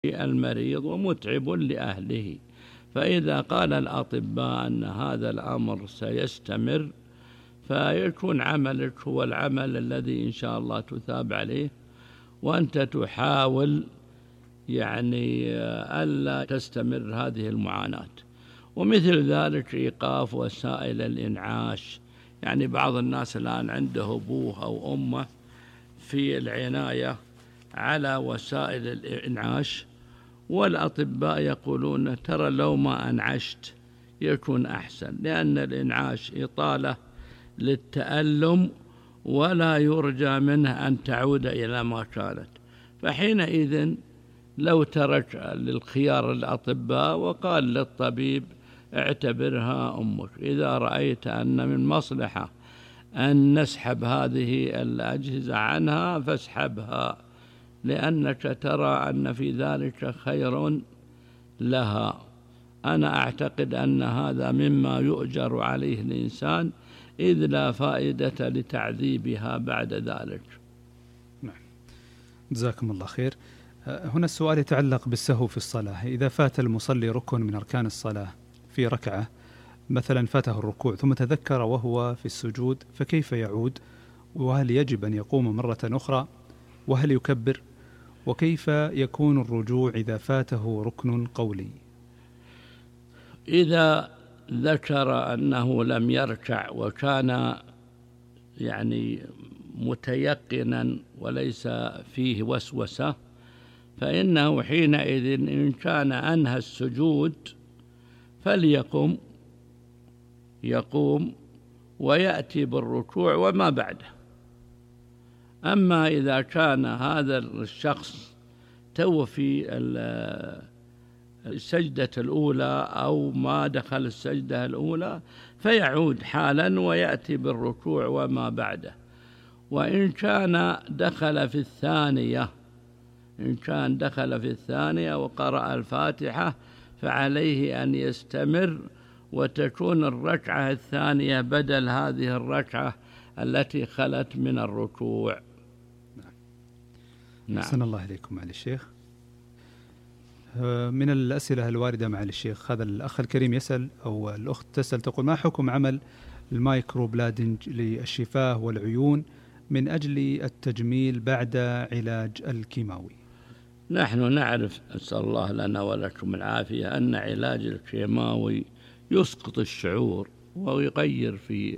المريض ومتعب لأهله. فإذا قال الأطباء أن هذا الأمر سيستمر، فيكون عملك هو العمل الذي إن شاء الله تثاب عليه، وأنت تحاول ألا تستمر هذه المعاناة. ومثل ذلك إيقاف وسائل الإنعاش. بعض الناس الآن عنده أبوه أو أمه في العناية على وسائل الإنعاش، والأطباء يقولون ترى لو ما أنعشت يكون أحسن، لأن الإنعاش إطالة للتألم ولا يرجى منه أن تعود إلى ما كانت. فحينئذ لو ترك للخيار الأطباء وقال للطبيب اعتبرها أمك، إذا رأيت أن من مصلحة أن نسحب هذه الأجهزة عنها فاسحبها، لأنك ترى أن في ذلك خير لها. أنا أعتقد أن هذا مما يؤجر عليه الإنسان، إذ لا فائدة لتعذيبها بعد ذلك. نعم، جزاكم الله خير. هنا السؤال يتعلق بالسهو في الصلاة. إذا فات المصلي ركن من أركان الصلاة في ركعة، مثلا فاته الركوع ثم تذكر وهو في السجود، فكيف يعود؟ وهل يجب أن يقوم مرة أخرى؟ وهل يكبر؟ وكيف يكون الرجوع إذا فاته ركن قولي؟ إذا ذكر أنه لم يركع وكان متيقنا وليس فيه وسوسة، فإنه حينئذ إن كان أنهى السجود يقوم ويأتي بالركوع وما بعده. أما إذا كان هذا الشخص في السجدة الأولى أو ما دخل السجدة الأولى، فيعود حالا ويأتي بالركوع وما بعده. وإن كان دخل في الثانية وقرأ الفاتحة، فعليه أن يستمر وتكون الركعة الثانية بدل هذه الركعة التي خلت من الركوع. نعم. أحسن الله إليكم معالي الشيخ. من الأسئلة الواردة معالي الشيخ، هذا الأخ الكريم يسأل، أو الأخت تسأل، تقول: ما حكم عمل المايكرو بلادنج للشفاه والعيون من أجل التجميل بعد علاج الكيماوي؟ نحن نعرف، أسأل الله لنا ولكم العافية، أن علاج الكيماوي يسقط الشعور ويغير في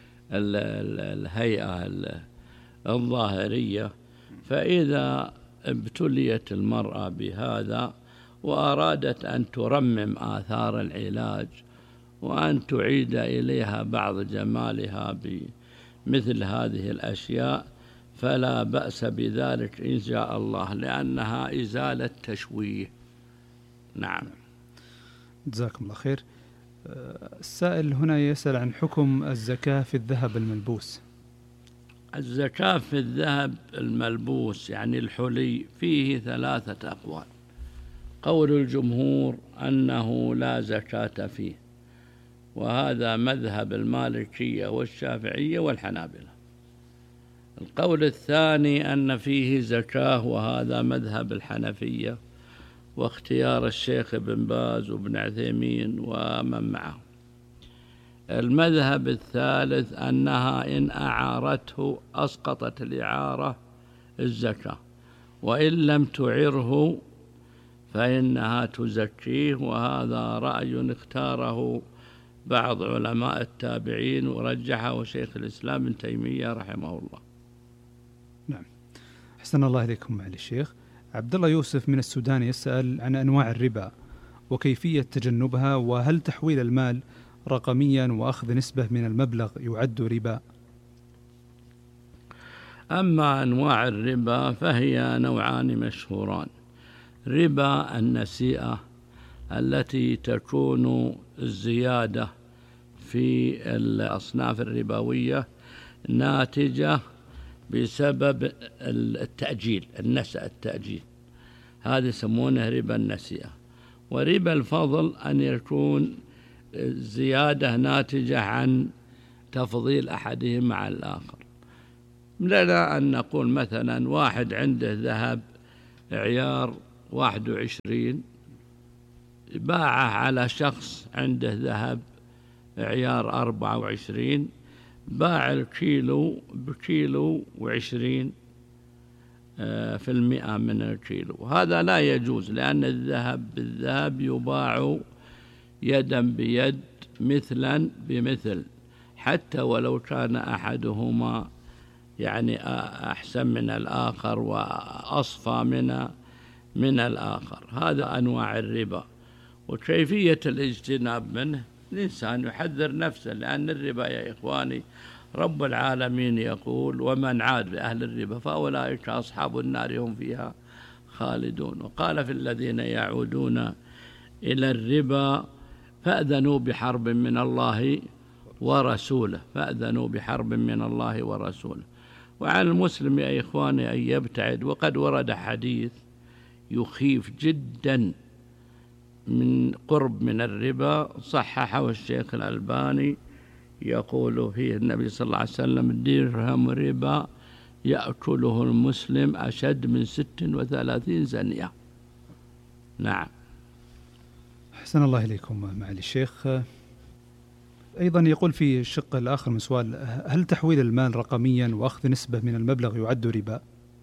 الهيئة الظاهرية. فإذا ابتليت المرأة بهذا وأرادت أن ترمم آثار العلاج وأن تعيد إليها بعض جمالها بمثل هذه الأشياء، فلا بأس بذلك إن شاء الله، لأنها إزالة تشويه. نعم. جزاكم الله خير. السائل هنا يسأل عن حكم الزكاة في الذهب الملبوس. الزكاة في الذهب الملبوس الحلي فيه 3 أقوال. قول الجمهور أنه لا زكاة فيه، وهذا مذهب المالكية والشافعية والحنابلة. القول الثاني أن فيه زكاة، وهذا مذهب الحنفية واختيار الشيخ ابن باز وابن عثيمين ومن معه. المذهب الثالث أنها إن أعارته أسقطت الإعارة الزكاة، وإن لم تعره فإنها تزكيه، وهذا رأي اختاره بعض علماء التابعين ورجحه شيخ الإسلام ابن تيمية رحمه الله. نعم. أحسن الله إليكم معالي الشيخ. عبد الله يوسف من السودان يسأل عن أنواع الربا وكيفية تجنبها، وهل تحويل المال رقميا وأخذ نسبة من المبلغ يعد ربا؟ أما أنواع الربا فهي نوعان مشهوران: ربا النسيئة التي تكون الزيادة في الأصناف الربوية ناتجة بسبب التأجيل، التأجيل، هذا يسمونه ربا النسيئة. وربا الفضل أن يكون زيادة ناتجة عن تفضيل أحدهما على الآخر. لنا أن نقول مثلا واحد عنده ذهب عيار 21 باعه على شخص عنده ذهب عيار 24، باع الكيلو بكيلو 20 في المئة من الكيلو. هذا لا يجوز، لأن الذهب بالذهب يباع يدا بيد مثلا بمثل، حتى ولو كان أحدهما يعني أحسن من الآخر وأصفى من الآخر. هذا أنواع الربا، وكيفية الاجتناب منه الإنسان يحذر نفسه، لأن الربا يا إخواني رب العالمين يقول: ومن عاد بأهل الربا فأولئك أصحاب النار هم فيها خالدون. وقال في الذين يعودون إلى الربا فأذنوا بحرب من الله ورسوله، فأذنوا بحرب من الله ورسوله. وعلى المسلم يا إخواني أن يبتعد. وقد ورد حديث يخيف جدا من قرب من الربا، صححه الشيخ الألباني، يقول فيه النبي صلى الله عليه وسلم: درهم ربا يأكله المسلم أشد من 36 زنية. نعم. أحسن الله إليكم معالي الشيخ. أيضا يقول في الشق الآخر من سؤال: هل تحويل المال رقميا وأخذ نسبة من المبلغ يعد ربا؟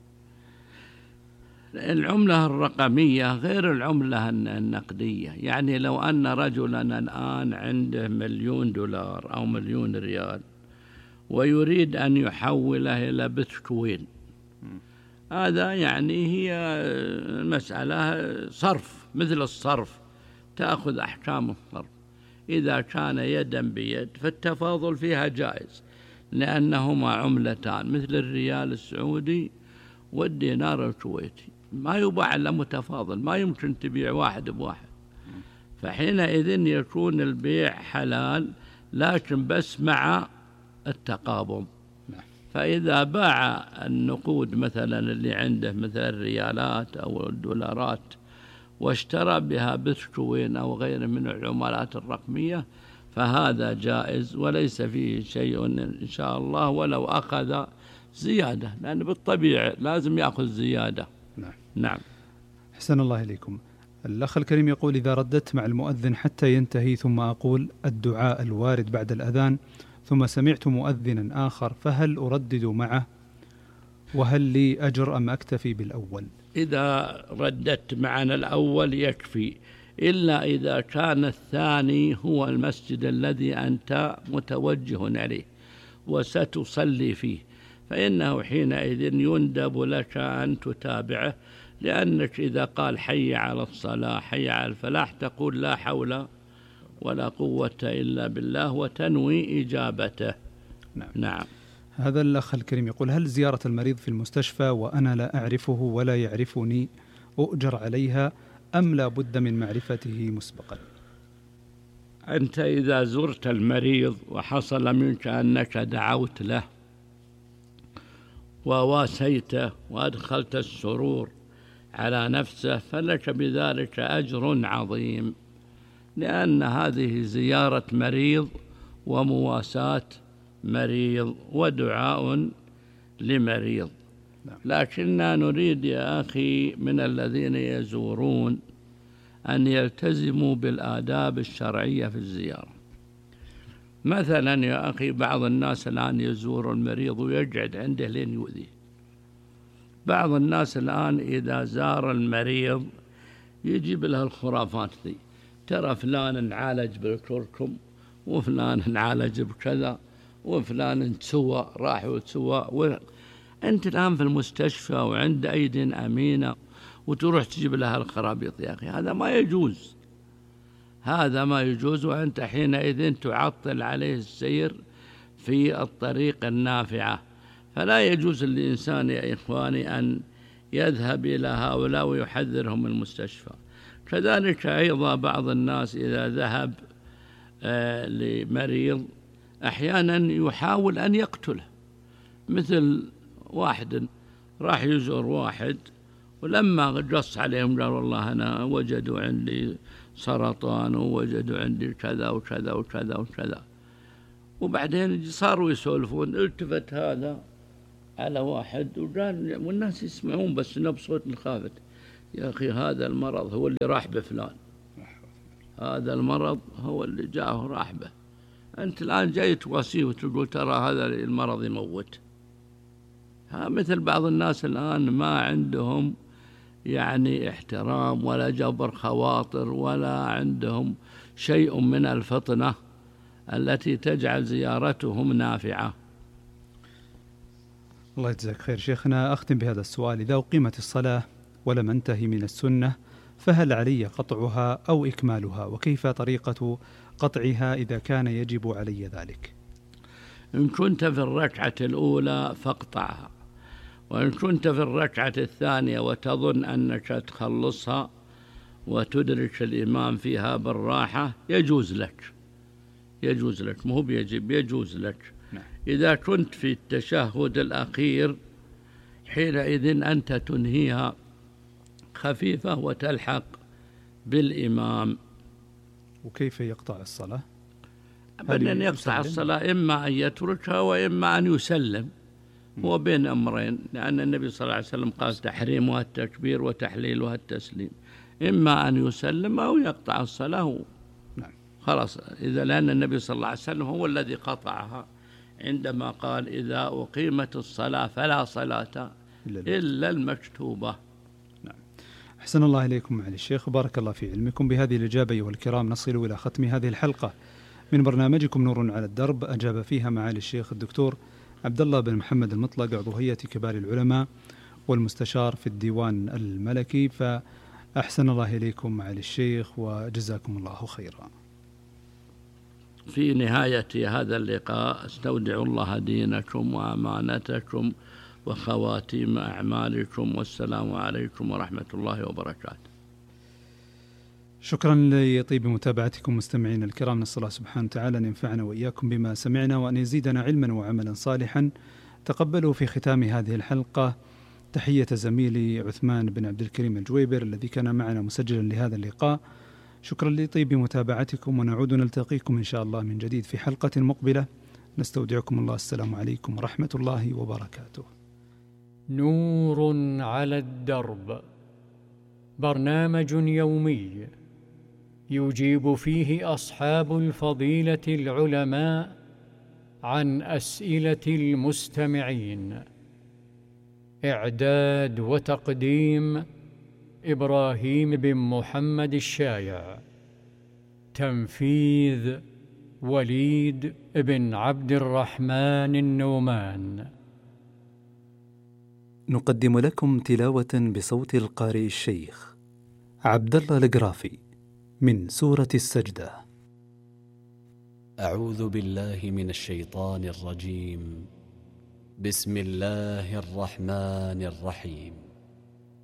العملة الرقمية غير العملة النقدية. يعني لو أن رجلا الآن عنده $1,000,000 أو $1,000,000 ويريد أن يحوله إلى بيتكوين، هذا يعني هي مسألة صرف، مثل الصرف، تأخذ أحكام الصرف. إذا كان يدا بيد فالتفاضل فيها جائز، لأنهما عملتان مثل الريال السعودي والدينار الكويتي، ما يباع إلا متفاضل، ما يمكن تبيع واحد بواحد. فحينئذ يكون البيع حلال، لكن بس مع التقابض. فإذا باع النقود مثلا اللي عنده مثل الريالات أو الدولارات واشترى بها بيتكوين أو غيره من العملات الرقمية، فهذا جائز وليس فيه شيء إن شاء الله، ولو أخذ زيادة، لأن بالطبيعة لازم يأخذ زيادة. نعم. أحسن الله إليكم. الأخ الكريم يقول: إذا رددت مع المؤذن حتى ينتهي ثم أقول الدعاء الوارد بعد الأذان ثم سمعت مؤذنا آخر، فهل أردد معه؟ وهل لي أجر أم أكتفي بالأول؟ إذا رددت معنا الأول يكفي، إلا إذا كان الثاني هو المسجد الذي أنت متوجه عليه وستصلي فيه، فإنه حينئذ يندب لك أن تتابعه، لأنك إذا قال حي على الصلاة حي على الفلاح تقول لا حول ولا قوة إلا بالله وتنوي إجابته. نعم. هذا الأخ الكريم يقول: هل زيارة المريض في المستشفى وأنا لا أعرفه ولا يعرفني أؤجر عليها أم لا بد من معرفته مسبقا؟ أنت إذا زرت المريض وحصل منك أنك دعوت له وواسيته وأدخلت السرور على نفسه فلك بذلك أجر عظيم، لأن هذه زيارة مريض ومواساة مريض ودعاء لمريض. لكننا نريد يا أخي من الذين يزورون أن يلتزموا بالآداب الشرعية في الزيارة. مثلا يا أخي بعض الناس الآن يزور المريض ويقعد عنده لين يؤذيه. بعض الناس الآن إذا زار المريض يجيب له الخرافات ذي: ترى فلان نعالج بالكركم، وفلان نعالج بكذا، وفلان تسوى راح وتسوى. أنت الآن في المستشفى وعند أيد أمينة وتروح تجيب لها الخرابيط. يا أخي هذا ما يجوز، هذا ما يجوز، وأنت حينئذ تعطل عليه السير في الطريق النافعة. فلا يجوز للإنسان يا إخواني أن يذهب إلى هؤلاء ويحذرهم من المستشفى. كذلك أيضا بعض الناس إذا ذهب لمريض أحيانا يحاول أن يقتله، مثل واحد راح يزور واحد ولما قص عليهم قال والله أنا وجدوا عندي سرطان ووجدوا عندي كذا وكذا وكذا وكذا، وبعدين صاروا يسولفون. التفت هذا على واحد وقال، والناس يسمعون بس إنه بصوت منخافت، يا أخي هذا المرض هو اللي راح بفلان، هذا المرض هو اللي جاءه راح به. أنت الآن جاي تواسيه وتقول ترى هذا المرض يموت. مثل بعض الناس الآن ما عندهم يعني احترام ولا جبر خواطر، ولا عندهم شيء من الفطنة التي تجعل زيارتهم نافعة. الله يجزاك خير شيخنا. أختم بهذا السؤال: إذا أقيمت الصلاة ولم أنتهي من السنة فهل علي قطعها أو إكمالها؟ وكيف طريقة قطعها إذا كان يجب علي ذلك؟ إن كنت في الركعة الأولى فاقطعها، وإن كنت في الركعة الثانية وتظن أنك تخلصها وتدرك الإمام فيها بالراحة يجوز لك، يجوز لك، مو بيجب، يجوز لك. إذا كنت في التشهد الأخير حينئذ أنت تنهيها خفيفة وتلحق بالإمام. وكيف يقطع الصلاة؟ أبدا يقطع الصلاة إما أن يتركها وإما أن يسلم، هو بين أمرين، لأن النبي صلى الله عليه وسلم قال تحريمها التكبير وتحليلها التسليم، إما أن يسلم أو يقطع الصلاة. خلاص، إذا لأن النبي صلى الله عليه وسلم هو الذي قطعها عندما قال إذا أقيمت الصلاة فلا صلاة إلا المكتوبة. أحسن الله إليكم معالي الشيخ، بارك الله في علمكم. بهذه الإجابة أيها الكرام نصل إلى ختم هذه الحلقة من برنامجكم نور على الدرب، أجاب فيها معالي الشيخ الدكتور عبد الله بن محمد المطلق، عضو هيئة كبار العلماء والمستشار في الديوان الملكي. فأحسن الله إليكم معالي الشيخ وجزاكم الله خيرا. في نهاية هذا اللقاء استودع الله دينكم وأمانتكم وخواتيم أعمالكم، والسلام عليكم ورحمة الله وبركاته. شكرا لطيب متابعتكم مستمعين الكرام، نسأل الله سبحانه وتعالى أن ينفعنا وإياكم بما سمعنا وأن يزيدنا علما وعملا صالحا. تقبلوا في ختام هذه الحلقة تحية زميلي عثمان بن عبد الكريم الجويبر الذي كان معنا مسجلا لهذا اللقاء. شكرا لطيب متابعتكم، ونعود نلتقيكم إن شاء الله من جديد في حلقة مقبلة. نستودعكم الله، السلام عليكم ورحمة الله وبركاته. نور على الدرب، برنامج يومي يجيب فيه أصحاب الفضيلة العلماء عن أسئلة المستمعين. إعداد وتقديم إبراهيم بن محمد الشايع. تنفيذ وليد بن عبد الرحمن النومان. نقدم لكم تلاوة بصوت القارئ الشيخ عبد الله القرافي من سورة السجدة. أعوذ بالله من الشيطان الرجيم. بسم الله الرحمن الرحيم.